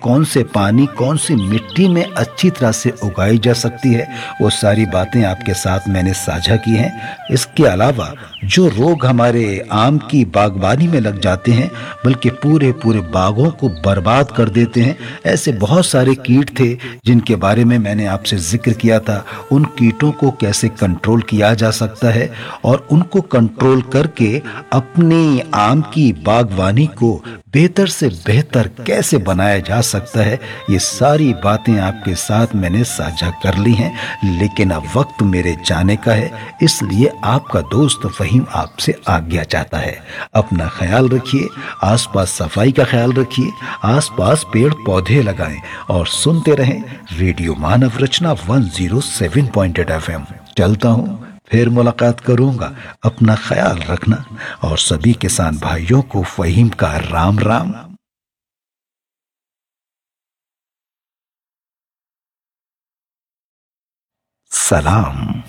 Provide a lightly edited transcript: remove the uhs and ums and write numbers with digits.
कौन से पानी, कौन सी मिट्टी में अच्छी तरह से उगाई जा सकती है, वो सारी बातें आपके साथ मैंने साझा की हैं। इसके अलावा जो रोग हमारे आम की बागवानी में लग जाते हैं, बल्कि पूरे पूरे बागों को बर्बाद कर देते हैं, ऐसे बहुत सारे कीट थे जिनके बारे में मैंने आपसे जिक्र किया था। उन कीटों को कैसे कंट्रोल किया जा सकता है और उनको कंट्रोल करके अपनी आम की बागवानी को बेहतर से बेहतर कैसे बनाया जा सकता है, ये सारी बातें आपके साथ मैंने साझा कर ली हैं। लेकिन अब वक्त मेरे जाने का है, इसलिए आपका दोस्त फहीम आपसे आज्ञा चाहता है। अपना ख्याल रखिए, आसपास सफाई का ख्याल रखिए, आसपास पेड़ पौधे लगाएं और सुनते रहें रेडियो मानव रचना 107.8 FM। चलता हूं, फिर मुलाकात करूंगा। अपना ख्याल रखना और सभी किसान भाइयों को फहीम का राम राम। सलाम।